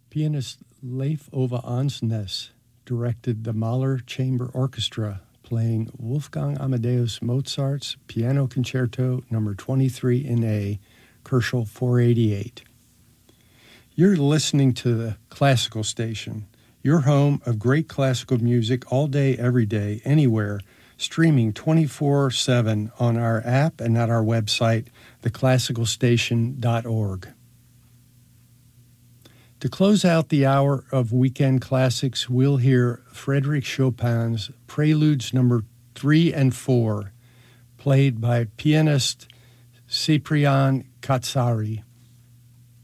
Pianist Leif Ove Ansnes directed the Mahler Chamber Orchestra playing Wolfgang Amadeus Mozart's Piano Concerto No. 23 in A, Kerschel 488. You're listening to the Classical Station, your home of great classical music all day, every day, anywhere, streaming 24/7 on our app and at our website, theclassicalstation.org. To close out the hour of Weekend Classics, we'll hear Frédéric Chopin's Preludes No. 3 and 4, played by pianist Cyprien Katsari.